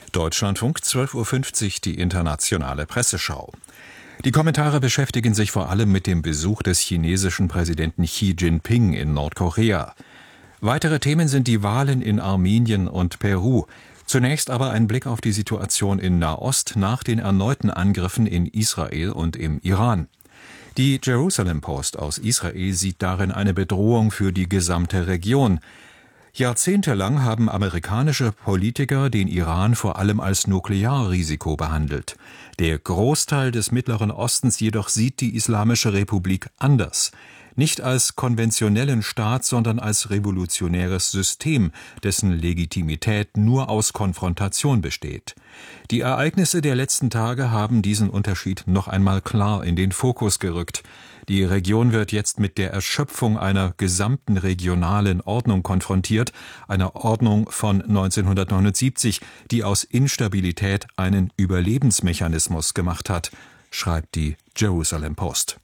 Deutschlandfunk 12:50 Uhr, die internationale Presseschau. Die Kommentare beschäftigen sich vor allem mit dem Besuch des chinesischen Präsidenten Xi Jinping in Nordkorea. Weitere Themen sind die Wahlen in Armenien und Peru. Zunächst aber ein Blick auf die Situation in Nahost nach den erneuten Angriffen in Israel und im Iran. Die Jerusalem Post aus Israel sieht darin eine Bedrohung für die gesamte Region. Jahrzehntelang haben amerikanische Politiker den Iran vor allem als Nuklearrisiko behandelt. Der Großteil des Mittleren Ostens jedoch sieht die Islamische Republik anders. Nicht als konventionellen Staat, sondern als revolutionäres System, dessen Legitimität nur aus Konfrontation besteht. Die Ereignisse der letzten Tage haben diesen Unterschied noch einmal klar in den Fokus gerückt. Die Region wird jetzt mit der Erschöpfung einer gesamten regionalen Ordnung konfrontiert, einer Ordnung von 1979, die aus Instabilität einen Überlebensmechanismus gemacht hat, schreibt die Jerusalem Post.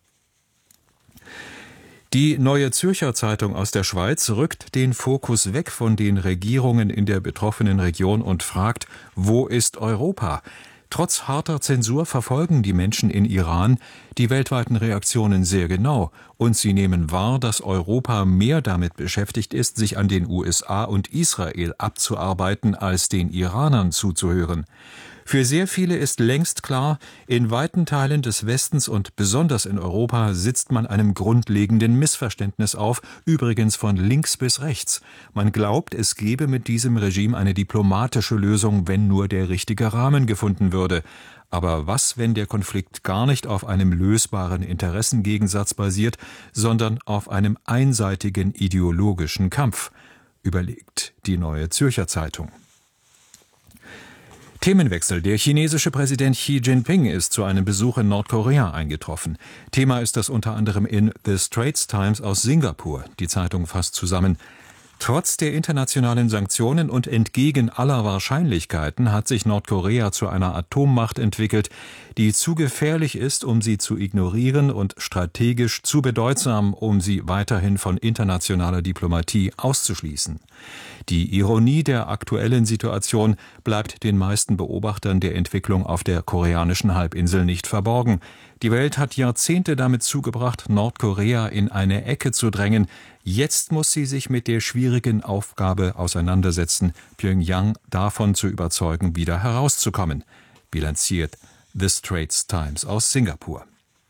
Die Neue Zürcher Zeitung aus der Schweiz rückt den Fokus weg von den Regierungen in der betroffenen Region und fragt, wo ist Europa? Trotz harter Zensur verfolgen die Menschen in Iran die weltweiten Reaktionen sehr genau und sie nehmen wahr, dass Europa mehr damit beschäftigt ist, sich an den USA und Israel abzuarbeiten, als den Iranern zuzuhören. Für sehr viele ist längst klar, in weiten Teilen des Westens und besonders in Europa sitzt man einem grundlegenden Missverständnis auf, übrigens von links bis rechts. Man glaubt, es gebe mit diesem Regime eine diplomatische Lösung, wenn nur der richtige Rahmen gefunden würde. Aber was, wenn der Konflikt gar nicht auf einem lösbaren Interessengegensatz basiert, sondern auf einem einseitigen ideologischen Kampf? Überlegt die Neue Zürcher Zeitung. Themenwechsel. Der chinesische Präsident Xi Jinping ist zu einem Besuch in Nordkorea eingetroffen. Thema ist das unter anderem in The Straits Times aus Singapur. Die Zeitung fasst zusammen: Trotz der internationalen Sanktionen und entgegen aller Wahrscheinlichkeiten hat sich Nordkorea zu einer Atommacht entwickelt, die zu gefährlich ist, um sie zu ignorieren und strategisch zu bedeutsam, um sie weiterhin von internationaler Diplomatie auszuschließen. Die Ironie der aktuellen Situation bleibt den meisten Beobachtern der Entwicklung auf der koreanischen Halbinsel nicht verborgen. Die Welt hat Jahrzehnte damit zugebracht, Nordkorea in eine Ecke zu drängen. Jetzt muss sie sich mit der schwierigen Aufgabe auseinandersetzen, Pyongyang davon zu überzeugen, wieder herauszukommen, bilanziert The Straits Times aus Singapur.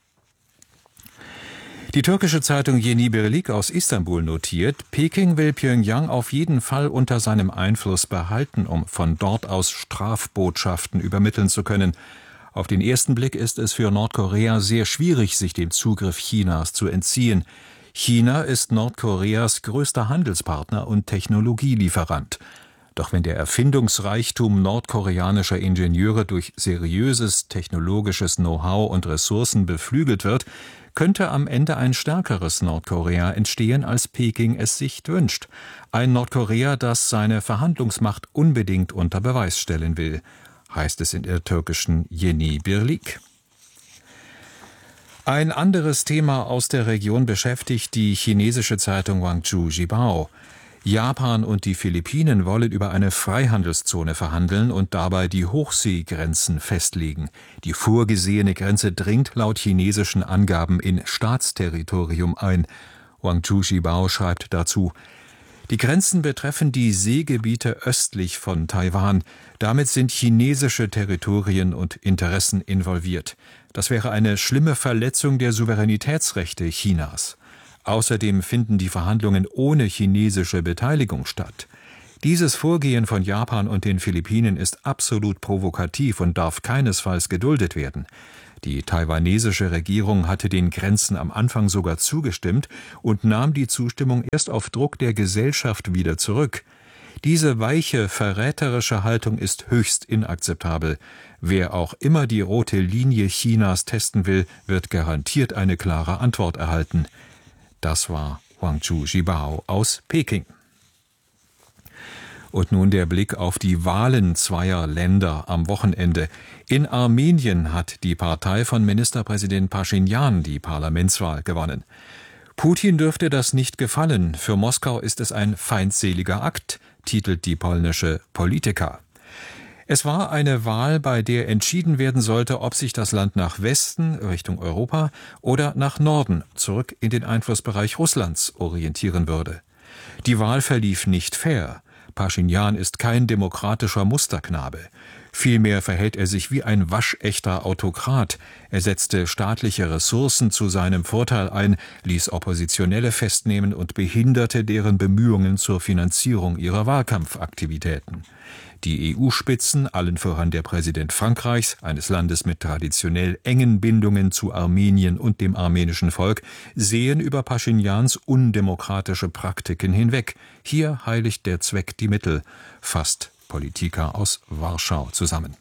Die türkische Zeitung Yeni Birlik aus Istanbul notiert, Peking will Pyongyang auf jeden Fall unter seinem Einfluss behalten, um von dort aus Strafbotschaften übermitteln zu können. Auf den ersten Blick ist es für Nordkorea sehr schwierig, sich dem Zugriff Chinas zu entziehen. China ist Nordkoreas größter Handelspartner und Technologielieferant. Doch wenn der Erfindungsreichtum nordkoreanischer Ingenieure durch seriöses technologisches Know-how und Ressourcen beflügelt wird, könnte am Ende ein stärkeres Nordkorea entstehen, als Peking es sich wünscht. Ein Nordkorea, das seine Verhandlungsmacht unbedingt unter Beweis stellen will, heißt es in der türkischen Yeni Birlik. Ein anderes Thema aus der Region beschäftigt die chinesische Zeitung Guangzhou Zhibao. Japan und die Philippinen wollen über eine Freihandelszone verhandeln und dabei die Hochseegrenzen festlegen. Die vorgesehene Grenze dringt laut chinesischen Angaben in Staatsterritorium ein. Guangzhou Zhibao schreibt dazu: Die Grenzen betreffen die Seegebiete östlich von Taiwan. Damit sind chinesische Territorien und Interessen involviert. Das wäre eine schlimme Verletzung der Souveränitätsrechte Chinas. Außerdem finden die Verhandlungen ohne chinesische Beteiligung statt. Dieses Vorgehen von Japan und den Philippinen ist absolut provokativ und darf keinesfalls geduldet werden. Die taiwanesische Regierung hatte den Grenzen am Anfang sogar zugestimmt und nahm die Zustimmung erst auf Druck der Gesellschaft wieder zurück. Diese weiche, verräterische Haltung ist höchst inakzeptabel. Wer auch immer die rote Linie Chinas testen will, wird garantiert eine klare Antwort erhalten. Das war Guangzhou Zhibao aus Peking. Und nun der Blick auf die Wahlen zweier Länder am Wochenende. In Armenien hat die Partei von Ministerpräsident Paschinjan die Parlamentswahl gewonnen. Putin dürfte das nicht gefallen. Für Moskau ist es ein feindseliger Akt, titelt die polnische Polityka. Es war eine Wahl, bei der entschieden werden sollte, ob sich das Land nach Westen, Richtung Europa, oder nach Norden, zurück in den Einflussbereich Russlands, orientieren würde. Die Wahl verlief nicht fair. Paschinjan ist kein demokratischer Musterknabe. Vielmehr verhält er sich wie ein waschechter Autokrat. Er setzte staatliche Ressourcen zu seinem Vorteil ein, ließ Oppositionelle festnehmen und behinderte deren Bemühungen zur Finanzierung ihrer Wahlkampfaktivitäten. Die EU-Spitzen, allen voran der Präsident Frankreichs, eines Landes mit traditionell engen Bindungen zu Armenien und dem armenischen Volk, sehen über Paschinjans undemokratische Praktiken hinweg. Hier heiligt der Zweck die Mittel, fasst Politiker aus Warschau zusammen.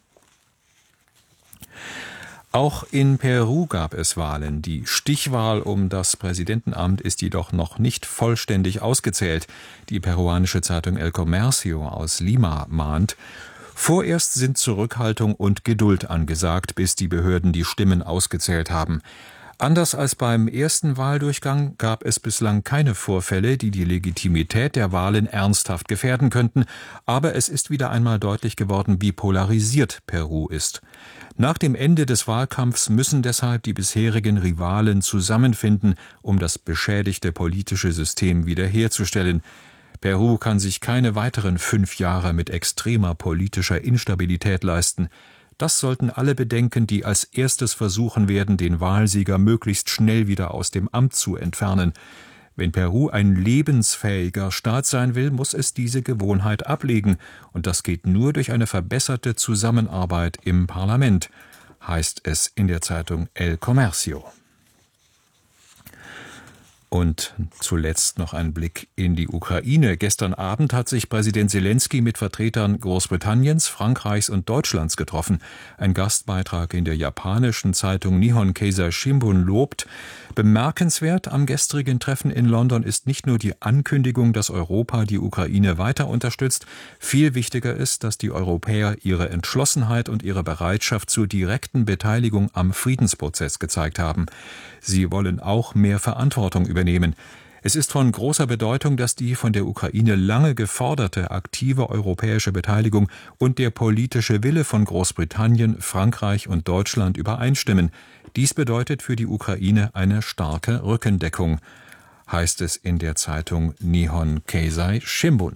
Auch in Peru gab es Wahlen. Die Stichwahl um das Präsidentenamt ist jedoch noch nicht vollständig ausgezählt. Die peruanische Zeitung El Comercio aus Lima mahnt: Vorerst sind Zurückhaltung und Geduld angesagt, bis die Behörden die Stimmen ausgezählt haben. Anders als beim ersten Wahldurchgang gab es bislang keine Vorfälle, die die Legitimität der Wahlen ernsthaft gefährden könnten, aber es ist wieder einmal deutlich geworden, wie polarisiert Peru ist. Nach dem Ende des Wahlkampfs müssen deshalb die bisherigen Rivalen zusammenfinden, um das beschädigte politische System wiederherzustellen. Peru kann sich keine weiteren 5 Jahre mit extremer politischer Instabilität leisten. Das sollten alle bedenken, die als erstes versuchen werden, den Wahlsieger möglichst schnell wieder aus dem Amt zu entfernen. Wenn Peru ein lebensfähiger Staat sein will, muss es diese Gewohnheit ablegen. Und das geht nur durch eine verbesserte Zusammenarbeit im Parlament, heißt es in der Zeitung El Comercio. Und zuletzt noch ein Blick in die Ukraine. Gestern Abend hat sich Präsident Selenskyj mit Vertretern Großbritanniens, Frankreichs und Deutschlands getroffen. Ein Gastbeitrag in der japanischen Zeitung Nihon Keizai Shimbun lobt: Bemerkenswert am gestrigen Treffen in London ist nicht nur die Ankündigung, dass Europa die Ukraine weiter unterstützt. Viel wichtiger ist, dass die Europäer ihre Entschlossenheit und ihre Bereitschaft zur direkten Beteiligung am Friedensprozess gezeigt haben. Sie wollen auch mehr Verantwortung übernehmen. Es ist von großer Bedeutung, dass die von der Ukraine lange geforderte aktive europäische Beteiligung und der politische Wille von Großbritannien, Frankreich und Deutschland übereinstimmen. Dies bedeutet für die Ukraine eine starke Rückendeckung, heißt es in der Zeitung Nihon Keizai Shimbun.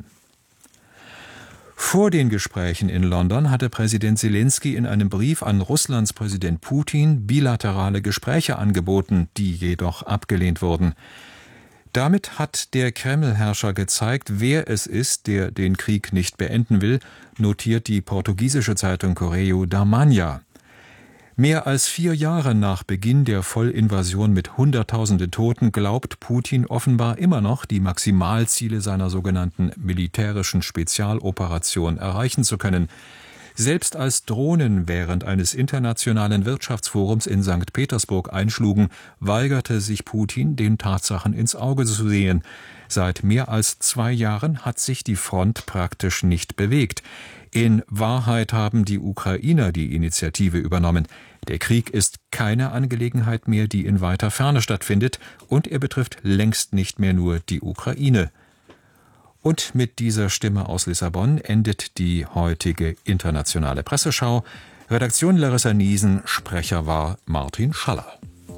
Vor den Gesprächen in London hatte Präsident Selenskyj in einem Brief an Russlands Präsident Putin bilaterale Gespräche angeboten, die jedoch abgelehnt wurden. Damit hat der Kreml-Herrscher gezeigt, wer es ist, der den Krieg nicht beenden will, notiert die portugiesische Zeitung Correio da Manhã. Mehr als 4 Jahre nach Beginn der Vollinvasion mit Hunderttausenden Toten glaubt Putin offenbar immer noch, die Maximalziele seiner sogenannten militärischen Spezialoperation erreichen zu können. Selbst als Drohnen während eines internationalen Wirtschaftsforums in St. Petersburg einschlugen, weigerte sich Putin, den Tatsachen ins Auge zu sehen. Seit mehr als 2 Jahren hat sich die Front praktisch nicht bewegt. In Wahrheit haben die Ukrainer die Initiative übernommen. Der Krieg ist keine Angelegenheit mehr, die in weiter Ferne stattfindet, und er betrifft längst nicht mehr nur die Ukraine. Und mit dieser Stimme aus Lissabon endet die heutige internationale Presseschau. Redaktion Larissa Niesen, Sprecher war Martin Schaller.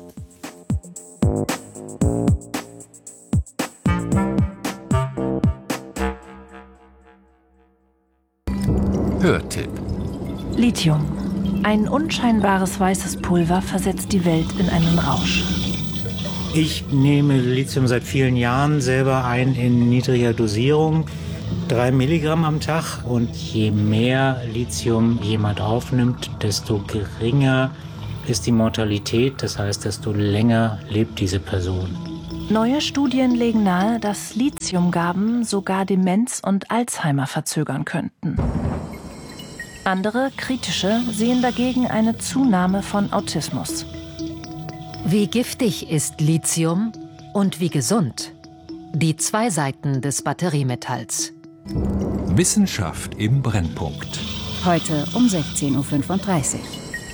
Hörtipp: Lithium. Ein unscheinbares weißes Pulver versetzt die Welt in einen Rausch. Ich nehme Lithium seit vielen Jahren selber ein in niedriger Dosierung, 3 Milligramm am Tag. Und je mehr Lithium jemand aufnimmt, desto geringer ist die Mortalität. Das heißt, desto länger lebt diese Person. Neue Studien legen nahe, dass Lithiumgaben sogar Demenz und Alzheimer verzögern könnten. Andere, kritische, sehen dagegen eine Zunahme von Autismus. Wie giftig ist Lithium und wie gesund? Die 2 Seiten des Batteriemetalls. Wissenschaft im Brennpunkt. Heute um 16:35 Uhr.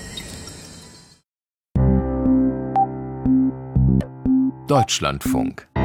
Deutschlandfunk.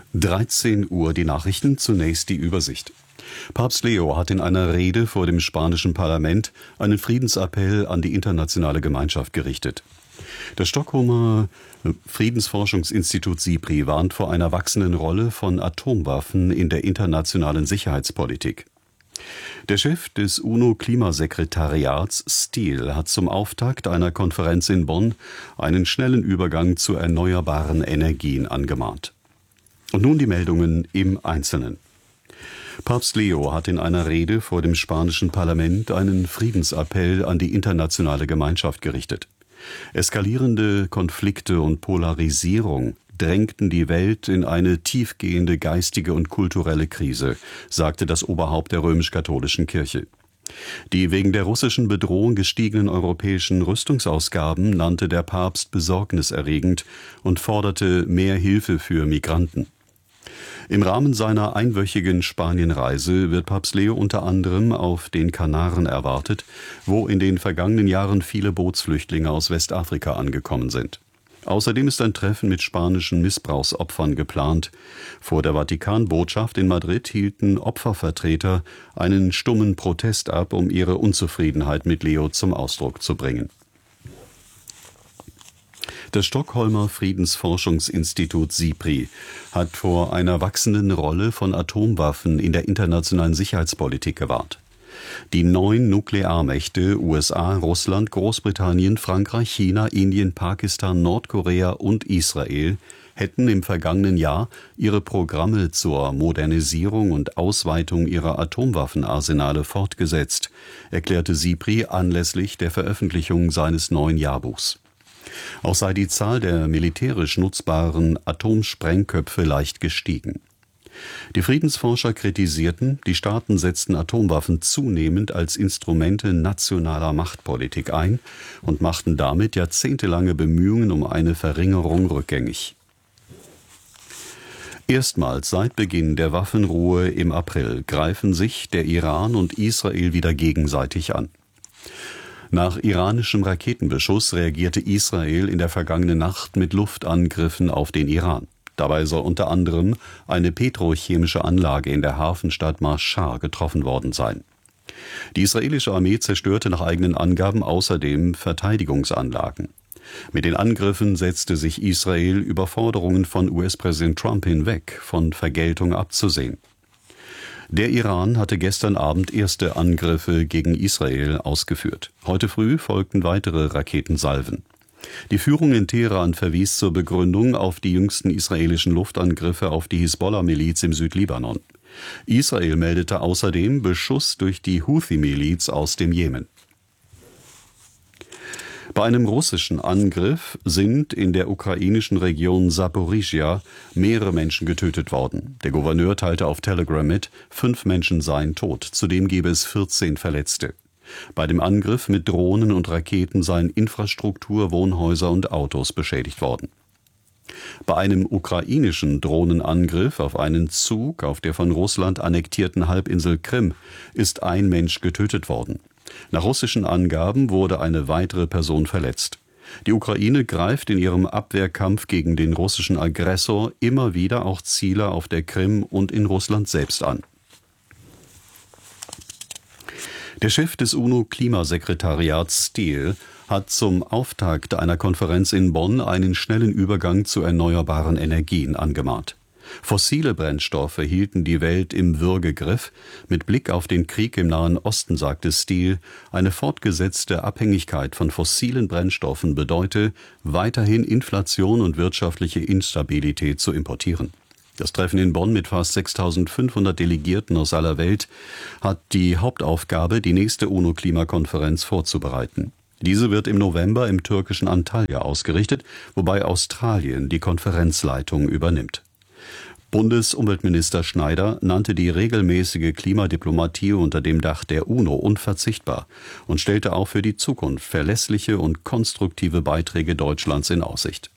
13 Uhr die Nachrichten, zunächst die Übersicht. Papst Leo hat in einer Rede vor dem spanischen Parlament einen Friedensappell an die internationale Gemeinschaft gerichtet. Das Stockholmer Friedensforschungsinstitut SIPRI warnt vor einer wachsenden Rolle von Atomwaffen in der internationalen Sicherheitspolitik. Der Chef des UNO-Klimasekretariats, Steele, hat zum Auftakt einer Konferenz in Bonn einen schnellen Übergang zu erneuerbaren Energien angemahnt. Und nun die Meldungen im Einzelnen. Papst Leo hat in einer Rede vor dem spanischen Parlament einen Friedensappell an die internationale Gemeinschaft gerichtet. Eskalierende Konflikte und Polarisierung drängten die Welt in eine tiefgehende geistige und kulturelle Krise, sagte das Oberhaupt der römisch-katholischen Kirche. Die wegen der russischen Bedrohung gestiegenen europäischen Rüstungsausgaben nannte der Papst besorgniserregend und forderte mehr Hilfe für Migranten. Im Rahmen seiner einwöchigen Spanienreise wird Papst Leo unter anderem auf den Kanaren erwartet, wo in den vergangenen Jahren viele Bootsflüchtlinge aus Westafrika angekommen sind. Außerdem ist ein Treffen mit spanischen Missbrauchsopfern geplant. Vor der Vatikanbotschaft in Madrid hielten Opfervertreter einen stummen Protest ab, um ihre Unzufriedenheit mit Leo zum Ausdruck zu bringen. Das Stockholmer Friedensforschungsinstitut SIPRI hat vor einer wachsenden Rolle von Atomwaffen in der internationalen Sicherheitspolitik gewarnt. Die 9 Nuklearmächte USA, Russland, Großbritannien, Frankreich, China, Indien, Pakistan, Nordkorea und Israel hätten im vergangenen Jahr ihre Programme zur Modernisierung und Ausweitung ihrer Atomwaffenarsenale fortgesetzt, erklärte SIPRI anlässlich der Veröffentlichung seines neuen Jahrbuchs. Auch sei die Zahl der militärisch nutzbaren Atomsprengköpfe leicht gestiegen. Die Friedensforscher kritisierten, die Staaten setzten Atomwaffen zunehmend als Instrumente nationaler Machtpolitik ein und machten damit jahrzehntelange Bemühungen um eine Verringerung rückgängig. Erstmals seit Beginn der Waffenruhe im April greifen sich der Iran und Israel wieder gegenseitig an. Nach iranischem Raketenbeschuss reagierte Israel in der vergangenen Nacht mit Luftangriffen auf den Iran. Dabei soll unter anderem eine petrochemische Anlage in der Hafenstadt Marschar getroffen worden sein. Die israelische Armee zerstörte nach eigenen Angaben außerdem Verteidigungsanlagen. Mit den Angriffen setzte sich Israel über Forderungen von US-Präsident Trump hinweg, von Vergeltung abzusehen. Der Iran hatte gestern Abend erste Angriffe gegen Israel ausgeführt. Heute früh folgten weitere Raketensalven. Die Führung in Teheran verwies zur Begründung auf die jüngsten israelischen Luftangriffe auf die Hisbollah-Miliz im Südlibanon. Israel meldete außerdem Beschuss durch die Houthi-Miliz aus dem Jemen. Bei einem russischen Angriff sind in der ukrainischen Region Saporischschja mehrere Menschen getötet worden. Der Gouverneur teilte auf Telegram mit, 5 Menschen seien tot, zudem gebe es 14 Verletzte. Bei dem Angriff mit Drohnen und Raketen seien Infrastruktur, Wohnhäuser und Autos beschädigt worden. Bei einem ukrainischen Drohnenangriff auf einen Zug auf der von Russland annektierten Halbinsel Krim ist ein Mensch getötet worden. Nach russischen Angaben wurde eine weitere Person verletzt. Die Ukraine greift in ihrem Abwehrkampf gegen den russischen Aggressor immer wieder auch Ziele auf der Krim und in Russland selbst an. Der Chef des UNO-Klimasekretariats Steele hat zum Auftakt einer Konferenz in Bonn einen schnellen Übergang zu erneuerbaren Energien angemahnt. Fossile Brennstoffe hielten die Welt im Würgegriff. Mit Blick auf den Krieg im Nahen Osten sagte Steele, eine fortgesetzte Abhängigkeit von fossilen Brennstoffen bedeute, weiterhin Inflation und wirtschaftliche Instabilität zu importieren. Das Treffen in Bonn mit fast 6.500 Delegierten aus aller Welt hat die Hauptaufgabe, die nächste UNO-Klimakonferenz vorzubereiten. Diese wird im November im türkischen Antalya ausgerichtet, wobei Australien die Konferenzleitung übernimmt. Bundesumweltminister Schneider nannte die regelmäßige Klimadiplomatie unter dem Dach der UNO unverzichtbar und stellte auch für die Zukunft verlässliche und konstruktive Beiträge Deutschlands in Aussicht.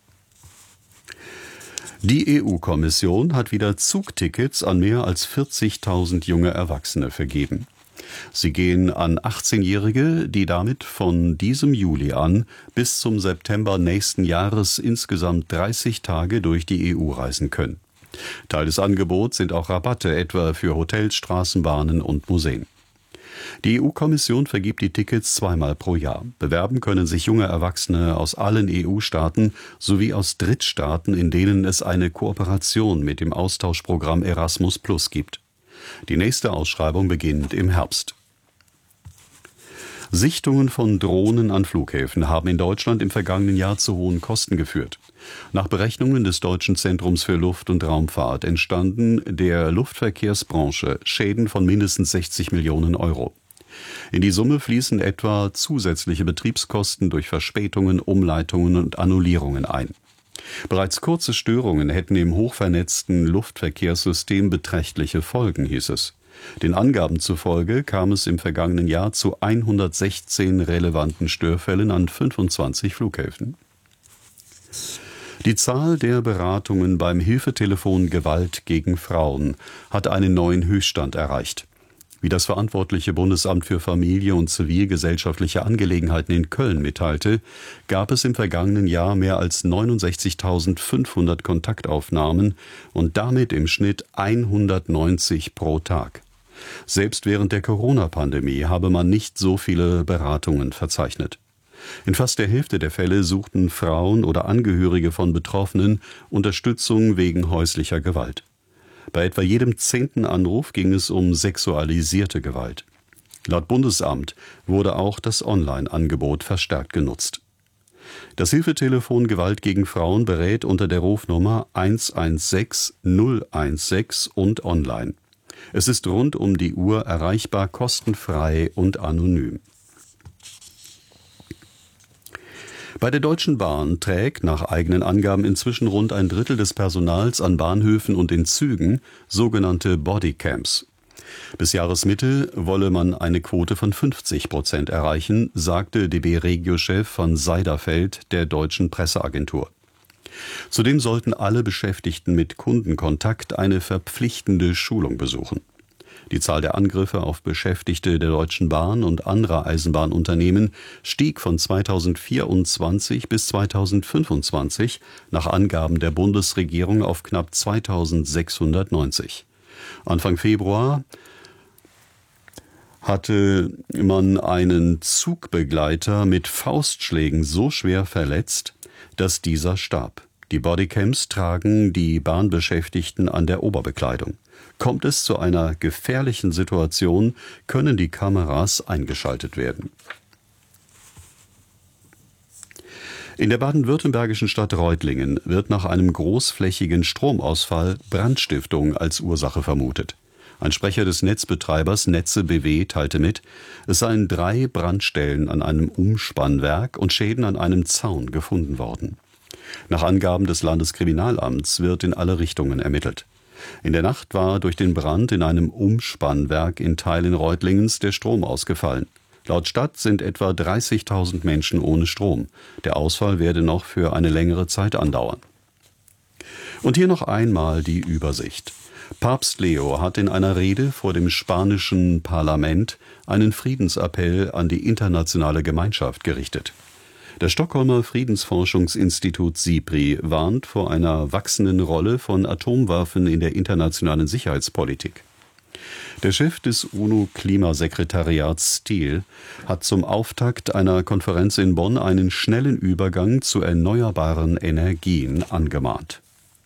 Die EU-Kommission hat wieder Zugtickets an mehr als 40.000 junge Erwachsene vergeben. Sie gehen an 18-Jährige, die damit von diesem Juli an bis zum September nächsten Jahres insgesamt 30 Tage durch die EU reisen können. Teil des Angebots sind auch Rabatte, etwa für Hotels, Straßenbahnen und Museen. Die EU-Kommission vergibt die Tickets zweimal pro Jahr. Bewerben können sich junge Erwachsene aus allen EU-Staaten sowie aus Drittstaaten, in denen es eine Kooperation mit dem Austauschprogramm Erasmus+ gibt. Die nächste Ausschreibung beginnt im Herbst. Sichtungen von Drohnen an Flughäfen haben in Deutschland im vergangenen Jahr zu hohen Kosten geführt. Nach Berechnungen des Deutschen Zentrums für Luft- und Raumfahrt entstanden der Luftverkehrsbranche Schäden von mindestens 60 Millionen Euro. In die Summe fließen etwa zusätzliche Betriebskosten durch Verspätungen, Umleitungen und Annullierungen ein. Bereits kurze Störungen hätten im hochvernetzten Luftverkehrssystem beträchtliche Folgen, hieß es. Den Angaben zufolge kam es im vergangenen Jahr zu 116 relevanten Störfällen an 25 Flughäfen. Die Zahl der Beratungen beim Hilfetelefon Gewalt gegen Frauen hat einen neuen Höchststand erreicht. Wie das verantwortliche Bundesamt für Familie und zivilgesellschaftliche Angelegenheiten in Köln mitteilte, gab es im vergangenen Jahr mehr als 69.500 Kontaktaufnahmen und damit im Schnitt 190 pro Tag. Selbst während der Corona-Pandemie habe man nicht so viele Beratungen verzeichnet. In fast der Hälfte der Fälle suchten Frauen oder Angehörige von Betroffenen Unterstützung wegen häuslicher Gewalt. Bei etwa jedem 10. Anruf ging es um sexualisierte Gewalt. Laut Bundesamt wurde auch das Online-Angebot verstärkt genutzt. Das Hilfetelefon Gewalt gegen Frauen berät unter der Rufnummer 116 016 und online. Es ist rund um die Uhr erreichbar, kostenfrei und anonym. Bei der Deutschen Bahn trägt nach eigenen Angaben inzwischen rund ein Drittel des Personals an Bahnhöfen und in Zügen sogenannte Bodycams. Bis Jahresmitte wolle man eine Quote von 50% erreichen, sagte DB-Regio-Chef von Seiderfeld der Deutschen Presseagentur. Zudem sollten alle Beschäftigten mit Kundenkontakt eine verpflichtende Schulung besuchen. Die Zahl der Angriffe auf Beschäftigte der Deutschen Bahn und anderer Eisenbahnunternehmen stieg von 2024 bis 2025 nach Angaben der Bundesregierung auf knapp 2690. Anfang Februar hatte man einen Zugbegleiter mit Faustschlägen so schwer verletzt, dass dieser starb. Die Bodycams tragen die Bahnbeschäftigten an der Oberbekleidung. Kommt es zu einer gefährlichen Situation, können die Kameras eingeschaltet werden. In der baden-württembergischen Stadt Reutlingen wird nach einem großflächigen Stromausfall Brandstiftung als Ursache vermutet. Ein Sprecher des Netzbetreibers Netze BW teilte mit, es seien 3 Brandstellen an einem Umspannwerk und Schäden an einem Zaun gefunden worden. Nach Angaben des Landeskriminalamts wird in alle Richtungen ermittelt. In der Nacht war durch den Brand in einem Umspannwerk in Teilen Reutlingens der Strom ausgefallen. Laut Stadt sind etwa 30.000 Menschen ohne Strom. Der Ausfall werde noch für eine längere Zeit andauern. Und hier noch einmal die Übersicht. Papst Leo hat in einer Rede vor dem spanischen Parlament einen Friedensappell an die internationale Gemeinschaft gerichtet. Das Stockholmer Friedensforschungsinstitut SIPRI warnt vor einer wachsenden Rolle von Atomwaffen in der internationalen Sicherheitspolitik. Der Chef des UNO-Klimasekretariats Stiel hat zum Auftakt einer Konferenz in Bonn einen schnellen Übergang zu erneuerbaren Energien angemahnt.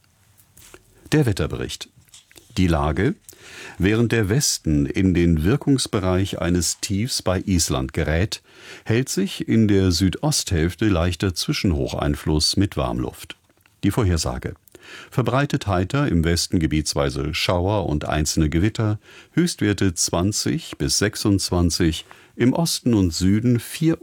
Der Wetterbericht. Die Lage: Während der Westen in den Wirkungsbereich eines Tiefs bei Island gerät, hält sich in der Südosthälfte leichter Zwischenhocheinfluss mit Warmluft. Die Vorhersage: Verbreitet heiter, im Westen gebietsweise Schauer und einzelne Gewitter, Höchstwerte 20 bis 26, im Osten und Süden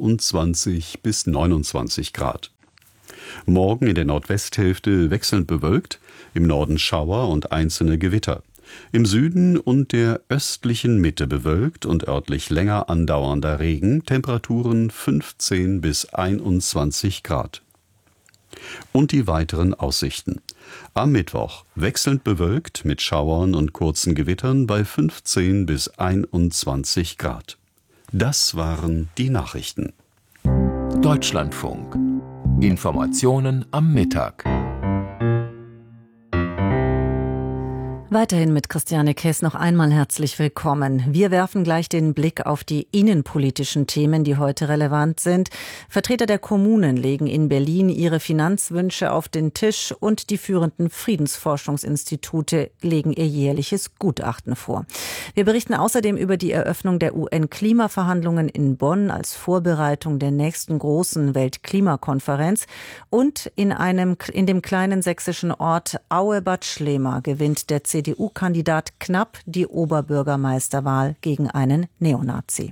24 bis 29 Grad. Morgen in der Nordwesthälfte wechselnd bewölkt, im Norden Schauer und einzelne Gewitter. Im Süden und der östlichen Mitte bewölkt und örtlich länger andauernder Regen, Temperaturen 15 bis 21 Grad. Und die weiteren Aussichten. Am Mittwoch wechselnd bewölkt mit Schauern und kurzen Gewittern bei 15 bis 21 Grad. Das waren die Nachrichten. Deutschlandfunk. Informationen am Mittag. Weiterhin mit Christiane Kess noch einmal herzlich willkommen. Wir werfen gleich den Blick auf die innenpolitischen Themen, die heute relevant sind. Vertreter der Kommunen legen in Berlin ihre Finanzwünsche auf den Tisch und die führenden Friedensforschungsinstitute legen ihr jährliches Gutachten vor. Wir berichten außerdem über die Eröffnung der UN-Klimaverhandlungen in Bonn als Vorbereitung der nächsten großen Weltklimakonferenz und in dem kleinen sächsischen Ort Aue-Bad Schlema gewinnt der CDU-Kandidat knapp die Oberbürgermeisterwahl gegen einen Neonazi.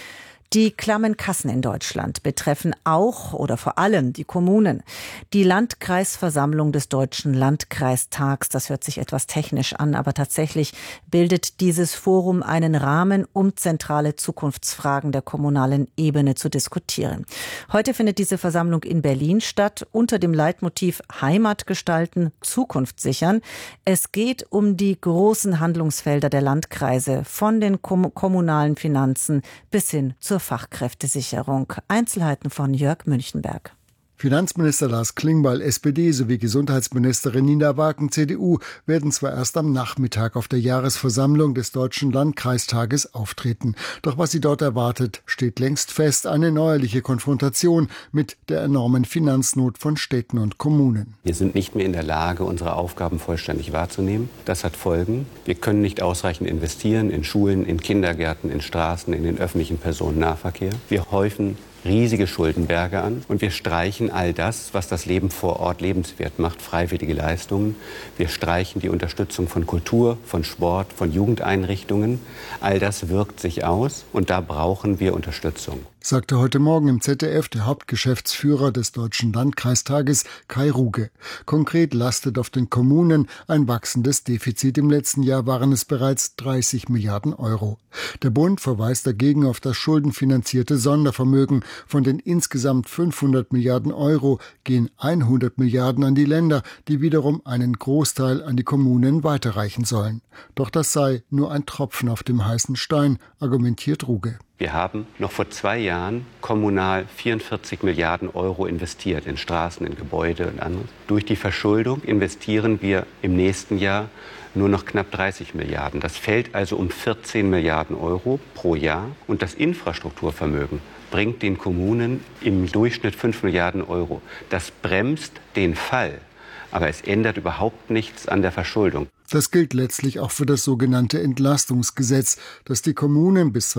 Die klammen Kassen in Deutschland betreffen auch oder vor allem die Kommunen. Die Landkreisversammlung des Deutschen Landkreistags, das hört sich etwas technisch an, aber tatsächlich bildet dieses Forum einen Rahmen, um zentrale Zukunftsfragen der kommunalen Ebene zu diskutieren. Heute findet diese Versammlung in Berlin statt, unter dem Leitmotiv Heimat gestalten, Zukunft sichern. Es geht um die großen Handlungsfelder der Landkreise, von den kommunalen Finanzen bis hin zur Fachkräftesicherung. Einzelheiten von Jörg Münchenberg. Finanzminister Lars Klingbeil, SPD, sowie Gesundheitsministerin Nina Wagen, CDU, werden zwar erst am Nachmittag auf der Jahresversammlung des Deutschen Landkreistages auftreten. Doch was sie dort erwartet, steht längst fest: eine neuerliche Konfrontation mit der enormen Finanznot von Städten und Kommunen. Wir sind nicht mehr in der Lage, unsere Aufgaben vollständig wahrzunehmen. Das hat Folgen. Wir können nicht ausreichend investieren in Schulen, in Kindergärten, in Straßen, in den öffentlichen Personennahverkehr. Wir häufen riesige Schuldenberge an und wir streichen all das, was das Leben vor Ort lebenswert macht, freiwillige Leistungen. Wir streichen die Unterstützung von Kultur, von Sport, von Jugendeinrichtungen. All das wirkt sich aus und da brauchen wir Unterstützung, sagte heute Morgen im ZDF der Hauptgeschäftsführer des Deutschen Landkreistages, Kai Ruge. Konkret lastet auf den Kommunen ein wachsendes Defizit. Im letzten Jahr waren es bereits 30 Milliarden Euro. Der Bund verweist dagegen auf das schuldenfinanzierte Sondervermögen. Von den insgesamt 500 Milliarden Euro gehen 100 Milliarden an die Länder, die wiederum einen Großteil an die Kommunen weiterreichen sollen. Doch das sei nur ein Tropfen auf dem heißen Stein, argumentiert Ruge. Wir haben noch vor 2 Jahren kommunal 44 Milliarden Euro investiert in Straßen, in Gebäude und anderes. Durch die Verschuldung investieren wir im nächsten Jahr nur noch knapp 30 Milliarden. Das fällt also um 14 Milliarden Euro pro Jahr. Und das Infrastrukturvermögen bringt den Kommunen im Durchschnitt 5 Milliarden Euro. Das bremst den Fall, aber es ändert überhaupt nichts an der Verschuldung. Das gilt letztlich auch für das sogenannte Entlastungsgesetz, das die Kommunen bis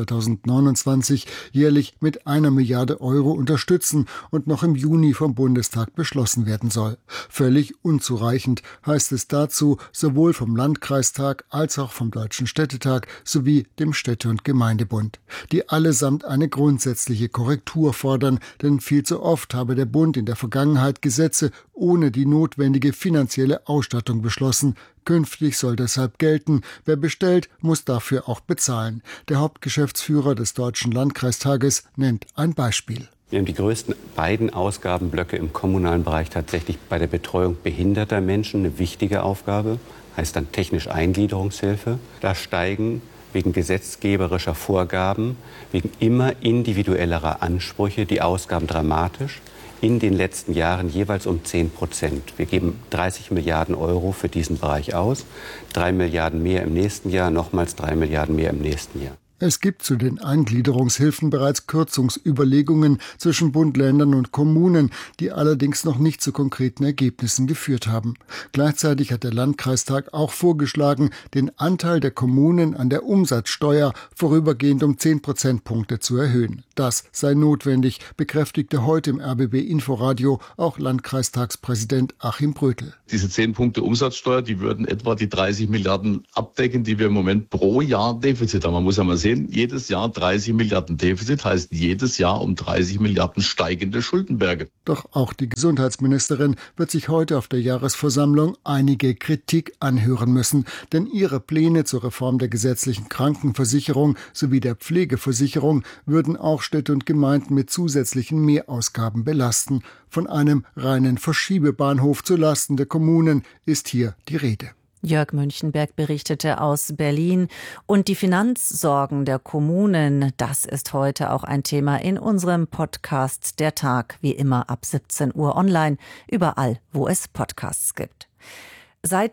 2029 jährlich mit 1 Milliarde Euro unterstützen und noch im Juni vom Bundestag beschlossen werden soll. Völlig unzureichend heißt es dazu, sowohl vom Landkreistag als auch vom Deutschen Städtetag sowie dem Städte- und Gemeindebund, die allesamt eine grundsätzliche Korrektur fordern, denn viel zu oft habe der Bund in der Vergangenheit Gesetze ohne die notwendige finanzielle Ausstattung beschlossen. Künftig soll deshalb gelten, wer bestellt, muss dafür auch bezahlen. Der Hauptgeschäftsführer des Deutschen Landkreistages nennt ein Beispiel. Wir haben die größten beiden Ausgabenblöcke im kommunalen Bereich tatsächlich bei der Betreuung behinderter Menschen, eine wichtige Aufgabe, heißt dann technische Eingliederungshilfe. Da steigen wegen gesetzgeberischer Vorgaben, wegen immer individuellerer Ansprüche die Ausgaben dramatisch. In den letzten Jahren jeweils um 10%. Wir geben 30 Milliarden Euro für diesen Bereich aus, 3 Milliarden mehr im nächsten Jahr, nochmals 3 Milliarden mehr im nächsten Jahr. Es gibt zu den Eingliederungshilfen bereits Kürzungsüberlegungen zwischen Bund, Ländern und Kommunen, die allerdings noch nicht zu konkreten Ergebnissen geführt haben. Gleichzeitig hat der Landkreistag auch vorgeschlagen, den Anteil der Kommunen an der Umsatzsteuer vorübergehend um 10 Prozentpunkte zu erhöhen. Das sei notwendig, bekräftigte heute im RBB-Inforadio auch Landkreistagspräsident Achim Brötel. Diese 10 Punkte Umsatzsteuer, die würden etwa die 30 Milliarden abdecken, die wir im Moment pro Jahr Defizit haben. Man muss ja mal sehen, jedes Jahr 30 Milliarden Defizit heißt jedes Jahr um 30 Milliarden steigende Schuldenberge. Doch auch die Gesundheitsministerin wird sich heute auf der Jahresversammlung einige Kritik anhören müssen, denn ihre Pläne zur Reform der gesetzlichen Krankenversicherung sowie der Pflegeversicherung würden auch Städte und Gemeinden mit zusätzlichen Mehrausgaben belasten. Von einem reinen Verschiebebahnhof zu Lasten der Kommunen ist hier die Rede. Jörg Münchenberg berichtete aus Berlin. Und die Finanzsorgen der Kommunen, das ist heute auch ein Thema in unserem Podcast Der Tag, wie immer ab 17 Uhr online, überall, wo es Podcasts gibt. Seit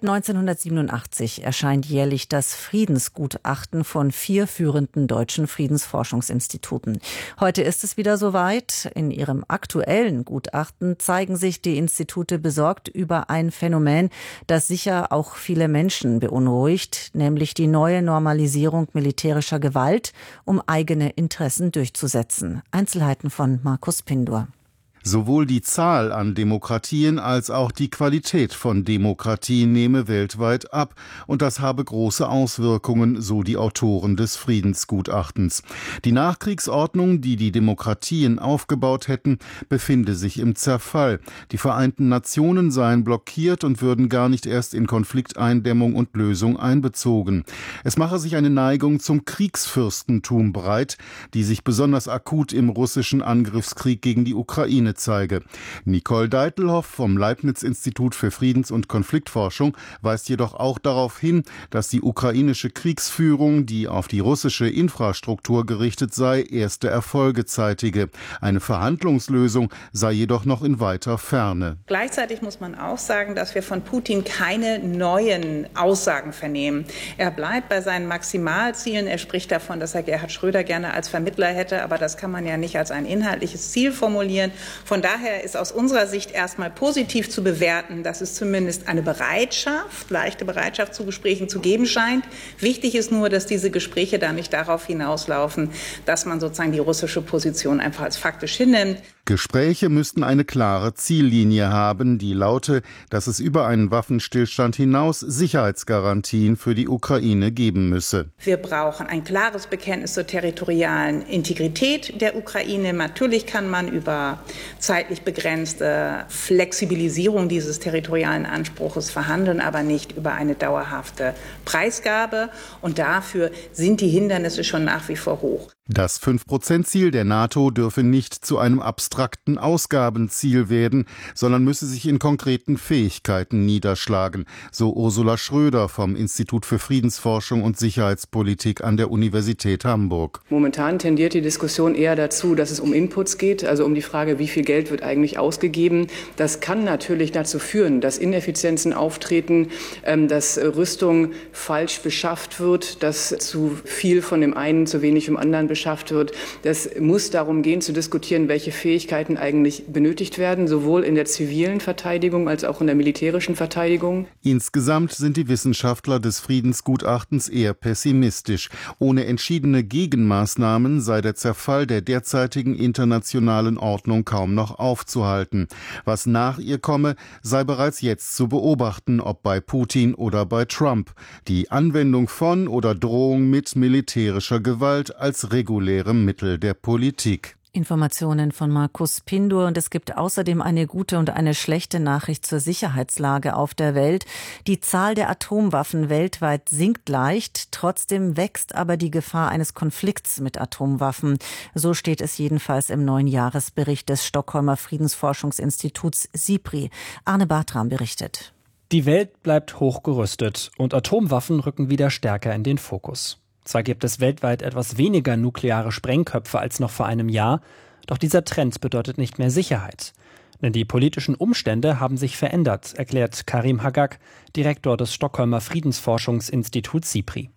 1987 erscheint jährlich das Friedensgutachten von 4 führenden deutschen Friedensforschungsinstituten. Heute ist es wieder soweit. In ihrem aktuellen Gutachten zeigen sich die Institute besorgt über ein Phänomen, das sicher auch viele Menschen beunruhigt, nämlich die neue Normalisierung militärischer Gewalt, um eigene Interessen durchzusetzen. Einzelheiten von Markus Pindur. Sowohl die Zahl an Demokratien als auch die Qualität von Demokratie nehme weltweit ab und das habe große Auswirkungen, so die Autoren des Friedensgutachtens. Die Nachkriegsordnung, die die Demokratien aufgebaut hätten, befinde sich im Zerfall. Die Vereinten Nationen seien blockiert und würden gar nicht erst in Konflikteindämmung und Lösung einbezogen. Es mache sich eine Neigung zum Kriegsfürstentum breit, die sich besonders akut im russischen Angriffskrieg gegen die Ukraine zeige. Nicole Deitelhoff vom Leibniz-Institut für Friedens- und Konfliktforschung weist jedoch auch darauf hin, dass die ukrainische Kriegsführung, die auf die russische Infrastruktur gerichtet sei, erste Erfolge zeitige. Eine Verhandlungslösung sei jedoch noch in weiter Ferne. Gleichzeitig muss man auch sagen, dass wir von Putin keine neuen Aussagen vernehmen. Er bleibt bei seinen Maximalzielen. Er spricht davon, dass er Gerhard Schröder gerne als Vermittler hätte, aber das kann man ja nicht als ein inhaltliches Ziel formulieren. Von daher ist aus unserer Sicht erstmal positiv zu bewerten, dass es zumindest eine Bereitschaft, leichte Bereitschaft zu Gesprächen zu geben scheint. Wichtig ist nur, dass diese Gespräche dann nicht darauf hinauslaufen, dass man sozusagen die russische Position einfach als faktisch hinnimmt. Gespräche müssten eine klare Ziellinie haben, die laute, dass es über einen Waffenstillstand hinaus Sicherheitsgarantien für die Ukraine geben müsse. Wir brauchen ein klares Bekenntnis zur territorialen Integrität der Ukraine. Natürlich kann man über zeitlich begrenzte Flexibilisierung dieses territorialen Anspruches verhandeln, aber nicht über eine dauerhafte Preisgabe. Und dafür sind die Hindernisse schon nach wie vor hoch. Das 5%-Ziel der NATO dürfe nicht zu einem abstrakten Ausgabenziel werden, sondern müsse sich in konkreten Fähigkeiten niederschlagen, so Ursula Schröder vom Institut für Friedensforschung und Sicherheitspolitik an der Universität Hamburg. Momentan tendiert die Diskussion eher dazu, dass es um Inputs geht, also um die Frage, wie viel Geld wird eigentlich ausgegeben. Das kann natürlich dazu führen, dass Ineffizienzen auftreten, dass Rüstung falsch beschafft wird, dass zu viel von dem einen, zu wenig vom anderen beschafft wird. Das muss darum gehen, zu diskutieren, welche Fähigkeiten eigentlich benötigt werden, sowohl in der zivilen Verteidigung als auch in der militärischen Verteidigung. Insgesamt sind die Wissenschaftler des Friedensgutachtens eher pessimistisch. Ohne entschiedene Gegenmaßnahmen sei der Zerfall der derzeitigen internationalen Ordnung kaum noch aufzuhalten. Was nach ihr komme, sei bereits jetzt zu beobachten, ob bei Putin oder bei Trump. Die Anwendung von oder Drohung mit militärischer Gewalt als regulärem Mittel der Politik. Informationen von Markus Pindur. Und es gibt außerdem eine gute und eine schlechte Nachricht zur Sicherheitslage auf der Welt. Die Zahl der Atomwaffen weltweit sinkt leicht, trotzdem wächst aber die Gefahr eines Konflikts mit Atomwaffen. So steht es jedenfalls im neuen Jahresbericht des Stockholmer Friedensforschungsinstituts SIPRI. Arne Bartram berichtet. Die Welt bleibt hochgerüstet und Atomwaffen rücken wieder stärker in den Fokus. Zwar gibt es weltweit etwas weniger nukleare Sprengköpfe als noch vor einem Jahr, doch dieser Trend bedeutet nicht mehr Sicherheit. Denn die politischen Umstände haben sich verändert, erklärt Karim Hagag, Direktor des Stockholmer Friedensforschungsinstituts SIPRI.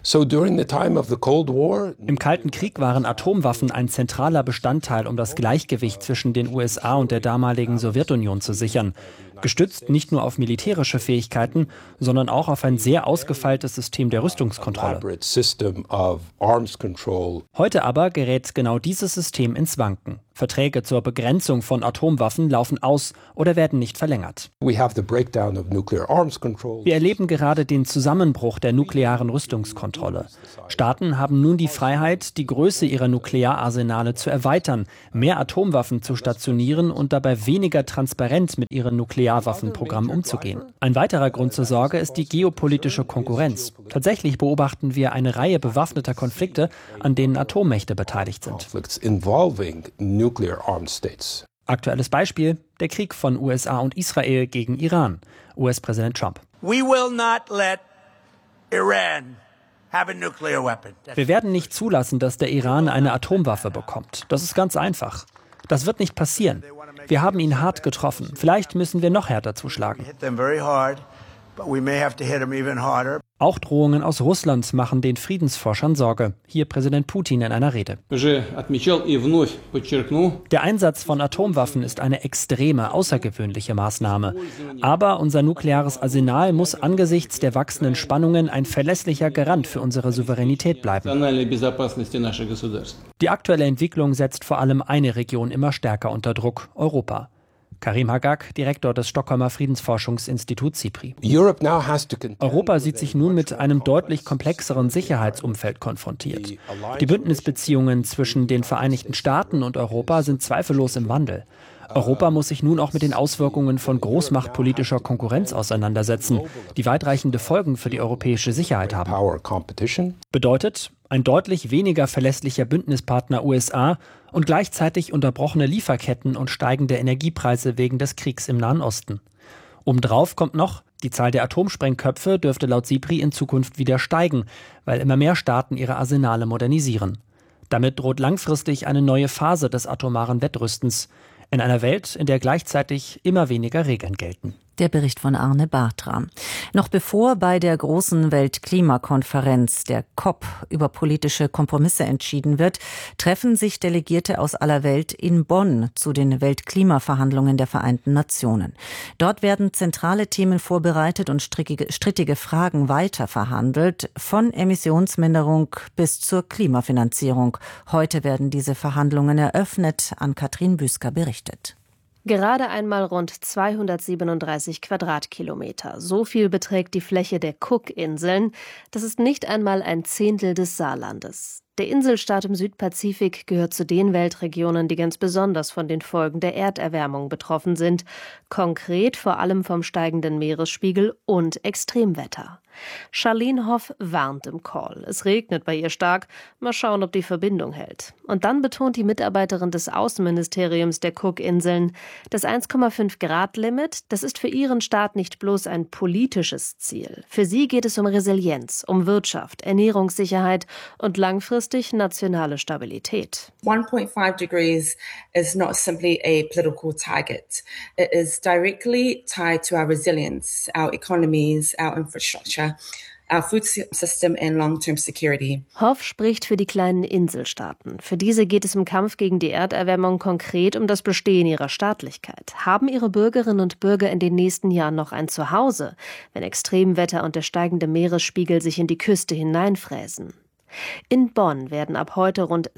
Im Kalten Krieg waren Atomwaffen ein zentraler Bestandteil, um das Gleichgewicht zwischen den USA und der damaligen Sowjetunion zu sichern. Gestützt nicht nur auf militärische Fähigkeiten, sondern auch auf ein sehr ausgefeiltes System der Rüstungskontrolle. Heute aber gerät genau dieses System ins Wanken. Verträge zur Begrenzung von Atomwaffen laufen aus oder werden nicht verlängert. Wir erleben gerade den Zusammenbruch der nuklearen Rüstungskontrolle. Staaten haben nun die Freiheit, die Größe ihrer Nukleararsenale zu erweitern, mehr Atomwaffen zu stationieren und dabei weniger transparent mit ihren Nuklearwaffenprogrammen umzugehen. Ein weiterer Grund zur Sorge ist die geopolitische Konkurrenz. Tatsächlich beobachten wir eine Reihe bewaffneter Konflikte, an denen Atommächte beteiligt sind. Aktuelles Beispiel: der Krieg von USA und Israel gegen Iran. US-Präsident Trump. Wir werden nicht zulassen, dass der Iran eine Atomwaffe bekommt. Das ist ganz einfach. Das wird nicht passieren. Wir haben ihn hart getroffen. Vielleicht müssen wir noch härter zuschlagen. Auch Drohungen aus Russland machen den Friedensforschern Sorge. Hier Präsident Putin in einer Rede. Der Einsatz von Atomwaffen ist eine extreme, außergewöhnliche Maßnahme. Aber unser nukleares Arsenal muss angesichts der wachsenden Spannungen ein verlässlicher Garant für unsere Souveränität bleiben. Die aktuelle Entwicklung setzt vor allem eine Region immer stärker unter Druck: Europa. Karim Hagag, Direktor des Stockholmer Friedensforschungsinstituts SIPRI. Europa sieht sich nun mit einem deutlich komplexeren Sicherheitsumfeld konfrontiert. Die Bündnisbeziehungen zwischen den Vereinigten Staaten und Europa sind zweifellos im Wandel. Europa muss sich nun auch mit den Auswirkungen von großmachtpolitischer Konkurrenz auseinandersetzen, die weitreichende Folgen für die europäische Sicherheit haben. Bedeutet, ein deutlich weniger verlässlicher Bündnispartner USA und gleichzeitig unterbrochene Lieferketten und steigende Energiepreise wegen des Kriegs im Nahen Osten. Obendrauf kommt noch, die Zahl der Atomsprengköpfe dürfte laut SIPRI in Zukunft wieder steigen, weil immer mehr Staaten ihre Arsenale modernisieren. Damit droht langfristig eine neue Phase des atomaren Wettrüstens in einer Welt, in der gleichzeitig immer weniger Regeln gelten. Der Bericht von Arne Bartram. Noch bevor bei der großen Weltklimakonferenz, der COP, über politische Kompromisse entschieden wird, treffen sich Delegierte aus aller Welt in Bonn zu den Weltklimaverhandlungen der Vereinten Nationen. Dort werden zentrale Themen vorbereitet und strittige Fragen weiter verhandelt, von Emissionsminderung bis zur Klimafinanzierung. Heute werden diese Verhandlungen eröffnet. Ann-Kathrin Büsker berichtet. Gerade einmal rund 237 Quadratkilometer. So viel beträgt die Fläche der Cookinseln. Das ist nicht einmal ein Zehntel des Saarlandes. Der Inselstaat im Südpazifik gehört zu den Weltregionen, die ganz besonders von den Folgen der Erderwärmung betroffen sind. Konkret vor allem vom steigenden Meeresspiegel und Extremwetter. Charlene Hoff warnt im Call. Es regnet bei ihr stark. Mal schauen, ob die Verbindung hält. Und dann betont die Mitarbeiterin des Außenministeriums der Cookinseln, das 1,5-Grad-Limit, das ist für ihren Staat nicht bloß ein politisches Ziel. Für sie geht es um Resilienz, um Wirtschaft, Ernährungssicherheit und langfristig nationale Stabilität. 1.5 degrees is not simply a political target. It is directly tied to our resilience, our economies, our infrastructure, our food system and long-term security. Hoff spricht für die kleinen Inselstaaten. Für diese geht es im Kampf gegen die Erderwärmung konkret um das Bestehen ihrer Staatlichkeit. Haben ihre Bürgerinnen und Bürger in den nächsten Jahren noch ein Zuhause, wenn Extremwetter und der steigende Meeresspiegel sich in die Küste hineinfräsen? In Bonn werden ab heute rund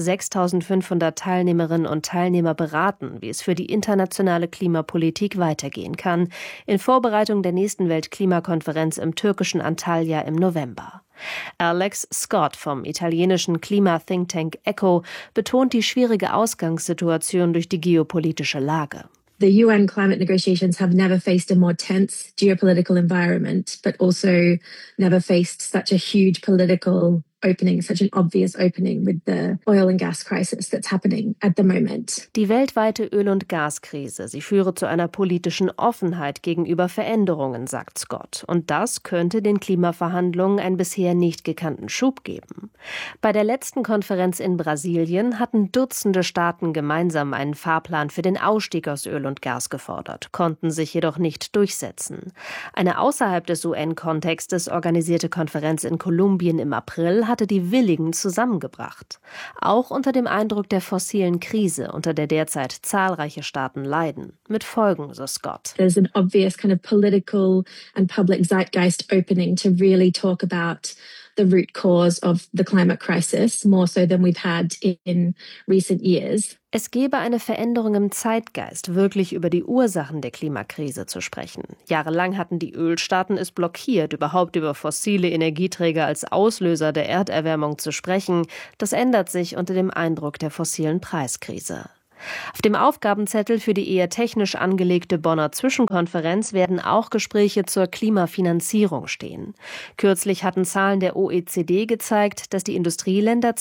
6.500 Teilnehmerinnen und Teilnehmer beraten, wie es für die internationale Klimapolitik weitergehen kann, in Vorbereitung der nächsten Weltklimakonferenz im türkischen Antalya im November. Alex Scott vom italienischen Klima-Thinktank ECHO betont die schwierige Ausgangssituation durch die geopolitische Lage. The UN climate negotiations have never faced a more tense geopolitical environment, but also never faced such a huge political opening, such an obvious opening with the oil and gas crisis that's happening at the moment. Die weltweite Öl- und Gaskrise, sie führe zu einer politischen Offenheit gegenüber Veränderungen, sagt Scott. Und das könnte den Klimaverhandlungen einen bisher nicht gekannten Schub geben. Bei der letzten Konferenz in Brasilien hatten Dutzende Staaten gemeinsam einen Fahrplan für den Ausstieg aus Öl und Gas gefordert, konnten sich jedoch nicht durchsetzen. Eine außerhalb des UN-Kontextes organisierte Konferenz in Kolumbien im April hatte die Willigen zusammengebracht. Auch unter dem Eindruck der fossilen Krise, unter der derzeit zahlreiche Staaten leiden. Mit Folgen, so Scott. There's an obvious kind of political and public zeitgeist opening to really talk about the root cause of the climate crisis, more so than we've had in recent years. Es gebe eine Veränderung im Zeitgeist, wirklich über die Ursachen der Klimakrise zu sprechen. Jahrelang hatten die Ölstaaten es blockiert, überhaupt über fossile Energieträger als Auslöser der Erderwärmung zu sprechen. Das ändert sich unter dem Eindruck der fossilen Preiskrise. Auf dem Aufgabenzettel für die eher technisch angelegte Bonner Zwischenkonferenz werden auch Gespräche zur Klimafinanzierung stehen. Kürzlich hatten Zahlen der OECD gezeigt, dass die Industrieländer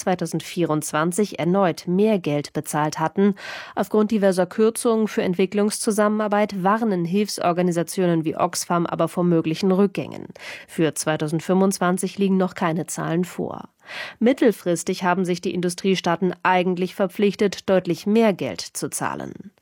2024 erneut mehr Geld bezahlt hatten. Aufgrund diverser Kürzungen für Entwicklungszusammenarbeit warnen Hilfsorganisationen wie Oxfam aber vor möglichen Rückgängen. Für 2025 liegen noch keine Zahlen vor. Mittelfristig haben sich die Industriestaaten eigentlich verpflichtet, deutlich mehr Geld zu zahlen.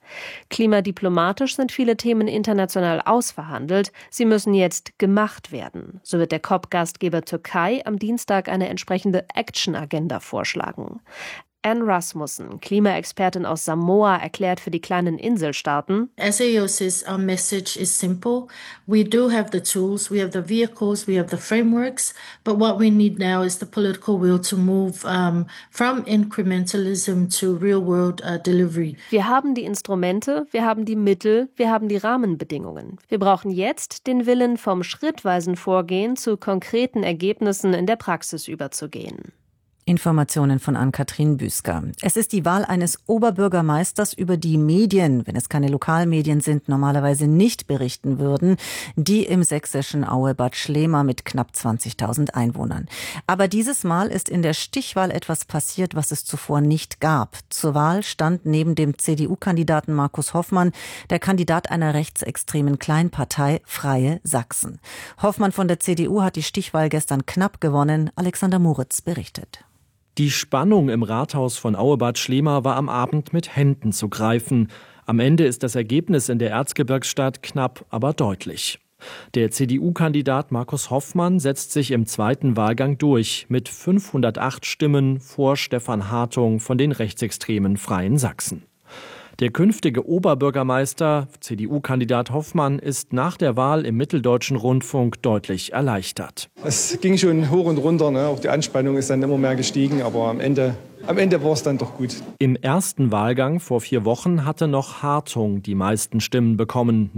Klimadiplomatisch sind viele Themen international ausverhandelt. Sie müssen jetzt gemacht werden. So wird der COP-Gastgeber Türkei am Dienstag eine entsprechende Action-Agenda vorschlagen. Anne Rasmussen, Klimaexpertin aus Samoa, erklärt für die kleinen Inselstaaten: SAO says our message is simple. We do have the tools, we have the vehicles, we have the frameworks, but what we need now is the political will to move from incrementalism to real-world delivery. Wir haben die Instrumente, wir haben die Mittel, wir haben die Rahmenbedingungen. Wir brauchen jetzt den Willen, vom schrittweisen Vorgehen zu konkreten Ergebnissen in der Praxis überzugehen. Informationen von Ann-Kathrin Büsker. Es ist die Wahl eines Oberbürgermeisters, über die Medien, wenn es keine Lokalmedien sind, normalerweise nicht berichten würden, die im sächsischen Aue-Bad Schlema mit knapp 20.000 Einwohnern. Aber dieses Mal ist in der Stichwahl etwas passiert, was es zuvor nicht gab. Zur Wahl stand neben dem CDU-Kandidaten Markus Hoffmann der Kandidat einer rechtsextremen Kleinpartei Freie Sachsen. Hoffmann von der CDU hat die Stichwahl gestern knapp gewonnen. Alexander Moritz berichtet. Die Spannung im Rathaus von Aue-Bad Schlema war am Abend mit Händen zu greifen. Am Ende ist das Ergebnis in der Erzgebirgsstadt knapp, aber deutlich. Der CDU-Kandidat Markus Hoffmann setzt sich im zweiten Wahlgang durch mit 508 Stimmen vor Stefan Hartung von den rechtsextremen Freien Sachsen. Der künftige Oberbürgermeister, CDU-Kandidat Hoffmann, ist nach der Wahl im Mitteldeutschen Rundfunk deutlich erleichtert. Es ging schon hoch und runter, ne? Auch die Anspannung ist dann immer mehr gestiegen, aber am Ende war es dann doch gut. Im ersten Wahlgang vor 4 Wochen hatte noch Hartung die meisten Stimmen bekommen,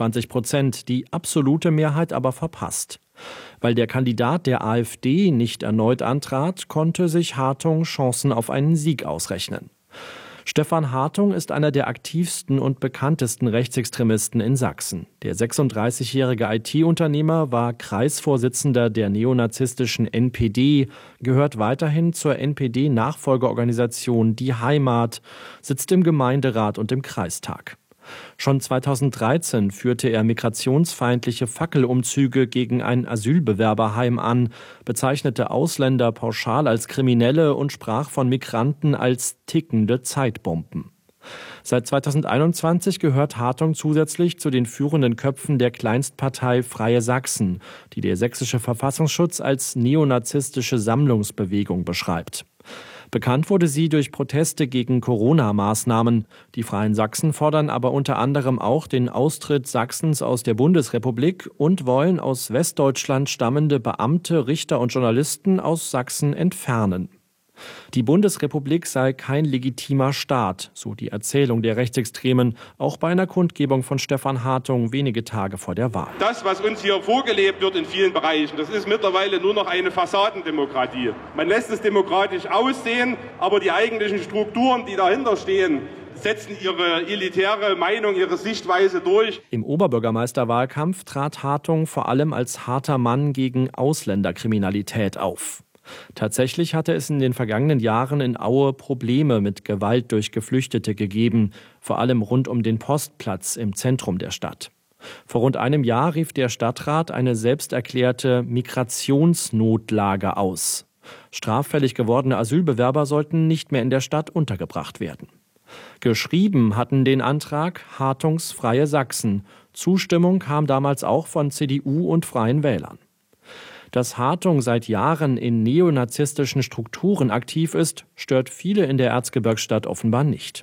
29%, die absolute Mehrheit aber verpasst. Weil der Kandidat der AfD nicht erneut antrat, konnte sich Hartung Chancen auf einen Sieg ausrechnen. Stefan Hartung ist einer der aktivsten und bekanntesten Rechtsextremisten in Sachsen. Der 36-jährige IT-Unternehmer war Kreisvorsitzender der neonazistischen NPD, gehört weiterhin zur NPD-Nachfolgeorganisation Die Heimat, sitzt im Gemeinderat und im Kreistag. Schon 2013 führte er migrationsfeindliche Fackelumzüge gegen ein Asylbewerberheim an, bezeichnete Ausländer pauschal als Kriminelle und sprach von Migranten als tickende Zeitbomben. Seit 2021 gehört Hartung zusätzlich zu den führenden Köpfen der Kleinstpartei Freie Sachsen, die der sächsische Verfassungsschutz als neonazistische Sammlungsbewegung beschreibt. Bekannt wurde sie durch Proteste gegen Corona-Maßnahmen. Die Freien Sachsen fordern aber unter anderem auch den Austritt Sachsens aus der Bundesrepublik und wollen aus Westdeutschland stammende Beamte, Richter und Journalisten aus Sachsen entfernen. Die Bundesrepublik sei kein legitimer Staat, so die Erzählung der Rechtsextremen, auch bei einer Kundgebung von Stefan Hartung wenige Tage vor der Wahl. Das, was uns hier vorgelebt wird in vielen Bereichen, das ist mittlerweile nur noch eine Fassadendemokratie. Man lässt es demokratisch aussehen, aber die eigentlichen Strukturen, die dahinter stehen, setzen ihre elitäre Meinung, ihre Sichtweise durch. Im Oberbürgermeisterwahlkampf trat Hartung vor allem als harter Mann gegen Ausländerkriminalität auf. Tatsächlich hatte es in den vergangenen Jahren in Aue Probleme mit Gewalt durch Geflüchtete gegeben, vor allem rund um den Postplatz im Zentrum der Stadt. Vor rund einem Jahr rief der Stadtrat eine selbsterklärte Migrationsnotlage aus. Straffällig gewordene Asylbewerber sollten nicht mehr in der Stadt untergebracht werden. Geschrieben hatten den Antrag Hartungs Freie Sachsen. Zustimmung kam damals auch von CDU und Freien Wählern. Dass Hartung seit Jahren in neonazistischen Strukturen aktiv ist, stört viele in der Erzgebirgsstadt offenbar nicht.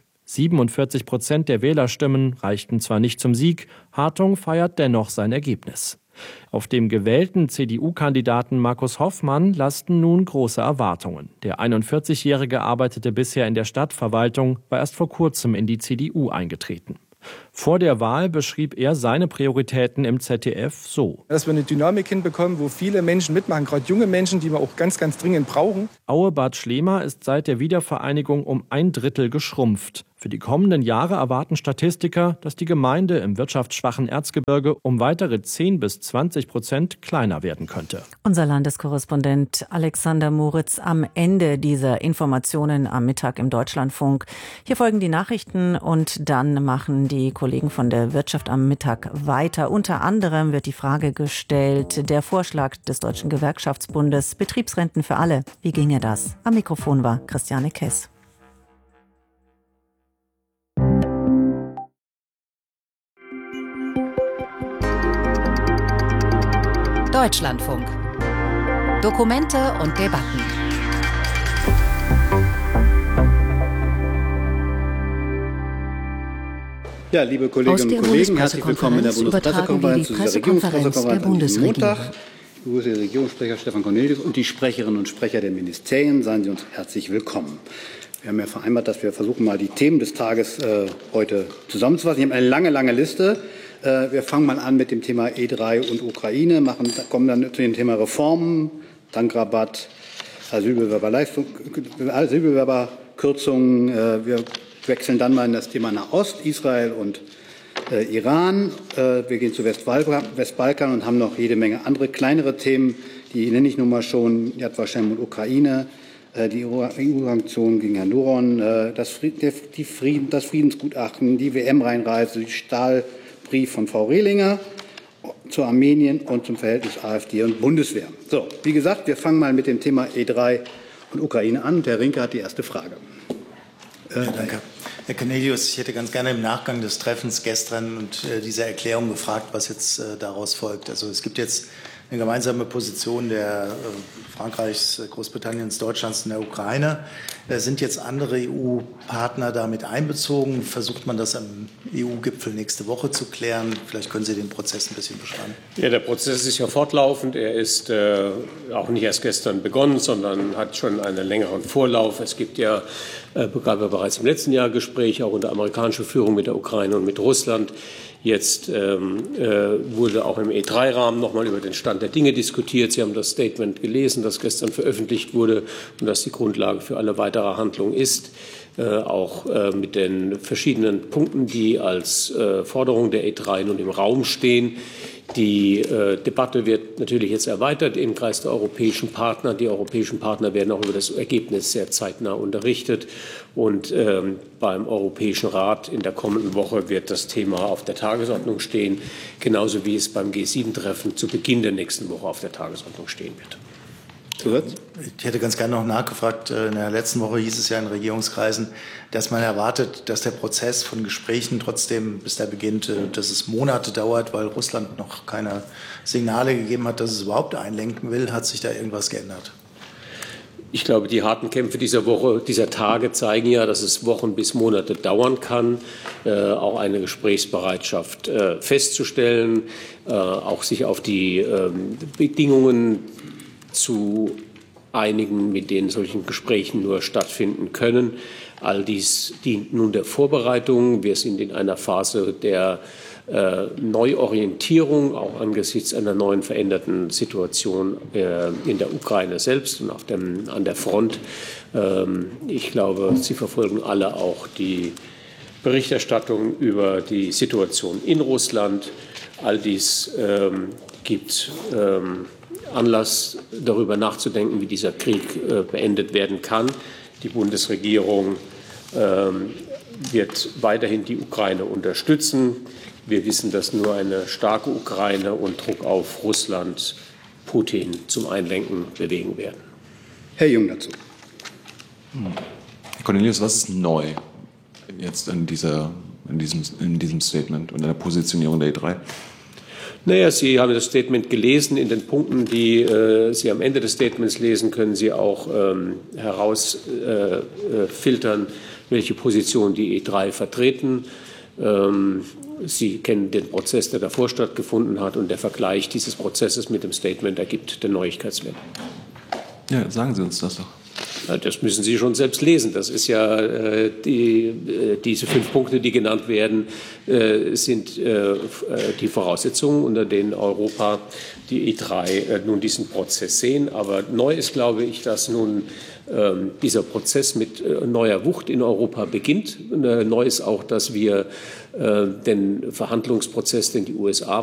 47% der Wählerstimmen reichten zwar nicht zum Sieg, Hartung feiert dennoch sein Ergebnis. Auf dem gewählten CDU-Kandidaten Markus Hoffmann lasten nun große Erwartungen. Der 41-Jährige arbeitete bisher in der Stadtverwaltung, war erst vor kurzem in die CDU eingetreten. Vor der Wahl beschrieb er seine Prioritäten im ZDF so: Dass wir eine Dynamik hinbekommen, wo viele Menschen mitmachen, gerade junge Menschen, die wir auch ganz, ganz dringend brauchen. Aue-Bad Schlema ist seit der Wiedervereinigung um 1/3 geschrumpft. Für die kommenden Jahre erwarten Statistiker, dass die Gemeinde im wirtschaftsschwachen Erzgebirge um weitere 10-20% kleiner werden könnte. Unser Landeskorrespondent Alexander Moritz am Ende dieser Informationen am Mittag im Deutschlandfunk. Hier folgen die Nachrichten und dann machen die Kollegen von der Wirtschaft am Mittag weiter. Unter anderem wird die Frage gestellt, der Vorschlag des Deutschen Gewerkschaftsbundes, Betriebsrenten für alle. Wie ginge das? Am Mikrofon war Christiane Kess. Deutschlandfunk. Dokumente und Debatten. Ja, liebe Kolleginnen und Kollegen, herzlich willkommen in der Bundespressekonferenz zu dieser Regierungspressekonferenz an diesem Montag. Ich begrüße den Regierungssprecher Stefan Cornelius und die Sprecherinnen und Sprecher der Ministerien. Seien Sie uns herzlich willkommen. Wir haben ja vereinbart, dass wir versuchen, mal die Themen des Tages heute zusammenzufassen. Ich habe eine lange Liste. Wir fangen mal an mit dem Thema E3 und Ukraine, kommen dann zu dem Thema Reformen, Tankrabatt, Asylbewerberkürzungen. Wir wechseln dann mal in das Thema Nahost, Israel und Iran. Wir gehen zu Westbalkan und haben noch jede Menge andere kleinere Themen. Die nenne ich nun mal schon, Yad Vashem und Ukraine, die EU-Sanktionen gegen Herrn Doron, das Friedensgutachten, die WM-Reinreise, die Stahlbrief von Frau Rehlinger zu Armenien und zum Verhältnis AfD und Bundeswehr. So, wie gesagt, wir fangen mal mit dem Thema E3 und Ukraine an. Und Herr Rinke hat die erste Frage. Danke. Herr Cornelius, ich hätte ganz gerne im Nachgang des Treffens gestern und dieser Erklärung gefragt, was jetzt daraus folgt. Also es gibt jetzt eine gemeinsame Position der Frankreichs, Großbritanniens, Deutschlands und der Ukraine. Sind jetzt andere EU-Partner damit einbezogen? Versucht man das am EU-Gipfel nächste Woche zu klären? Vielleicht können Sie den Prozess ein bisschen beschreiben. Ja, der Prozess ist ja fortlaufend. Er ist auch nicht erst gestern begonnen, sondern hat schon einen längeren Vorlauf. Es gibt ja gab ja bereits im letzten Jahr Gespräche, auch unter amerikanischer Führung mit der Ukraine und mit Russland. Jetzt wurde auch im E3-Rahmen noch mal über den Stand der Dinge diskutiert. Sie haben das Statement gelesen, das gestern veröffentlicht wurde und das die Grundlage für alle weitere Handlung ist. Auch mit den verschiedenen Punkten, die als Forderung der E3 nun im Raum stehen. Die Debatte wird natürlich jetzt erweitert im Kreis der europäischen Partner. Die europäischen Partner werden auch über das Ergebnis sehr zeitnah unterrichtet. Und beim Europäischen Rat in der kommenden Woche wird das Thema auf der Tagesordnung stehen, genauso wie es beim G7-Treffen zu Beginn der nächsten Woche auf der Tagesordnung stehen wird. Ich hätte ganz gerne noch nachgefragt. In der letzten Woche hieß es ja in Regierungskreisen, dass man erwartet, dass der Prozess von Gesprächen trotzdem, bis der beginnt, dass es Monate dauert, weil Russland noch keine Signale gegeben hat, dass es überhaupt einlenken will. Hat sich da irgendwas geändert? Ich glaube, die harten Kämpfe dieser Tage zeigen ja, dass es Wochen bis Monate dauern kann, auch eine Gesprächsbereitschaft festzustellen, auch sich auf die Bedingungen zu einigen, mit denen solchen Gesprächen nur stattfinden können. All dies dient nun der Vorbereitung. Wir sind in einer Phase der Neuorientierung, auch angesichts einer neuen veränderten Situation in der Ukraine selbst und an der Front. Ich glaube, Sie verfolgen alle auch die Berichterstattung über die Situation in Russland. All dies gibt Anlass, darüber nachzudenken, wie dieser Krieg beendet werden kann. Die Bundesregierung wird weiterhin die Ukraine unterstützen. Wir wissen, dass nur eine starke Ukraine und Druck auf Russland Putin zum Einlenken bewegen werden. Herr Jung dazu. Herr Cornelius, was ist neu jetzt in diesem Statement und in der Positionierung der E3? Naja, Sie haben das Statement gelesen. In den Punkten, die Sie am Ende des Statements lesen, können Sie auch herausfiltern, welche Position die E3 vertreten. Sie kennen den Prozess, der davor stattgefunden hat, und der Vergleich dieses Prozesses mit dem Statement ergibt den Neuigkeitswert. Ja, sagen Sie uns das doch. Das müssen Sie schon selbst lesen. Das ist ja diese 5 Punkte, die genannt werden, sind die Voraussetzungen, unter denen Europa, die E3, nun diesen Prozess sehen. Aber neu ist, glaube ich, dass nun dieser Prozess mit neuer Wucht in Europa beginnt. Neu ist auch, dass wir den Verhandlungsprozess, den die USA